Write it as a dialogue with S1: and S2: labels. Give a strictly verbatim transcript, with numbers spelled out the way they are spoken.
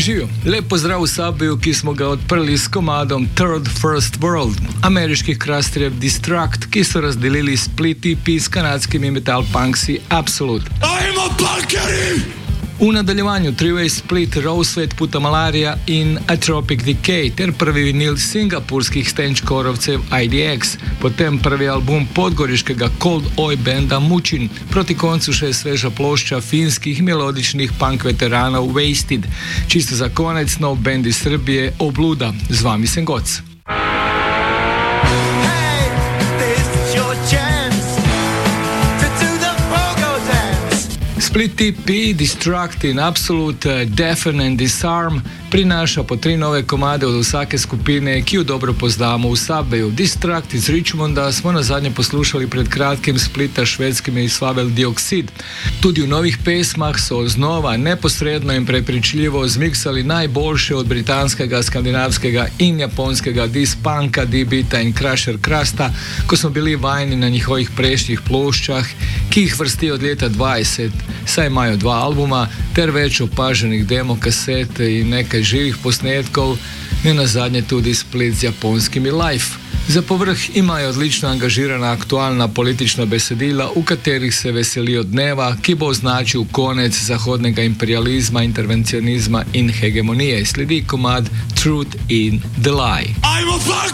S1: Živijo, lep pozdrav v Subwayu, ki smo ga odprli s komadom Third First World, ameriških krasterjev Destruct, ki so razdelili Split E P s kanadskimi metal punksi Absolute.
S2: I'm a punkery!
S1: V nadaljevanju Three-Way Split, Roseved Puta Malaria in Atropic Decay ter prvi vinil singapurskih stenčkorovcev I D X, potem prvi album podgoriškega Cold Oi benda Mučin, proti koncu še sveža plošča finskih melodičnih punk veteranov Wasted. Čisto za konec nov bend iz Srbije Obluda. Z vami sem Goc. Split E P, Destruct in Absolute, Deafen and Disarm prinaša po tri nove komade od vsake skupine, ki jo dobro poznamo v Subwayu. Destruct iz Richmonda smo na zadnje poslušali pred kratkim Splita švedskimi Svavel Dioxid. Tudi v novih pesmah so znova neposredno in prepričljivo zmiksali najboljše od britanskega, skandinavskega in japonskega diss-punka, D-beata in Crusher Crusta, ko smo bili vajeni na njihovih prejšnjih ploščah, ki jih vrsti od leta dvajset, saj imajo dva albuma ter več opaženih demo kaset in nekaj živih posnetkov, ne nazadnje tudi splet z japonskimi live. Za povrh imajo odlično angažirana aktualna politična besedila, v katerih se veselijo dneva, ki bo označil konec zahodnega imperializma, intervencionizma in hegemonije. Sledi komad Truth in the Lie.